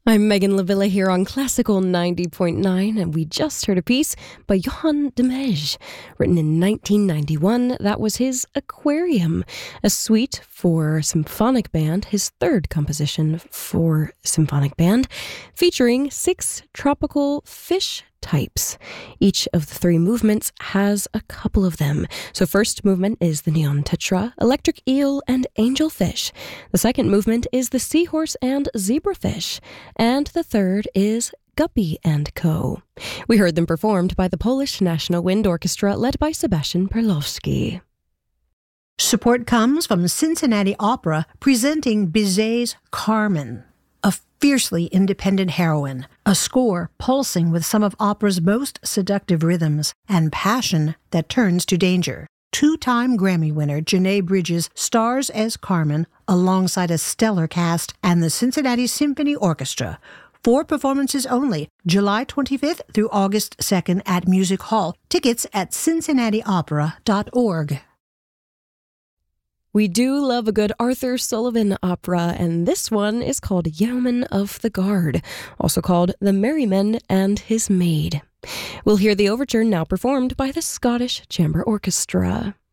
I'm Megan Lavilla here on Classical 90.9, and we just heard a piece by Johann de Meij, written in 1991. That was his Aquarium, a suite for symphonic band, his third composition for symphonic band, featuring 6 tropical fish types. Each of the 3 movements has a couple of them. So first movement is the neon tetra, electric eel, and angelfish. The second movement is the seahorse and zebrafish. And the third is Guppy and Co. We heard them performed by the Polish National Wind Orchestra, led by Sebastian Perlowski. Support comes from Cincinnati Opera, presenting Bizet's Carmen, a fiercely independent heroine, a score pulsing with some of opera's most seductive rhythms and passion that turns to danger. 2-time Grammy winner Janae Bridges stars as Carmen alongside a stellar cast and the Cincinnati Symphony Orchestra. 4 performances only, July 25th through August 2nd at Music Hall. Tickets at cincinnatiopera.org. We do love a good Arthur Sullivan opera, and this one is called Yeoman of the Guard, also called The Merryman and His Maid. We'll hear the overture now performed by the Scottish Chamber Orchestra.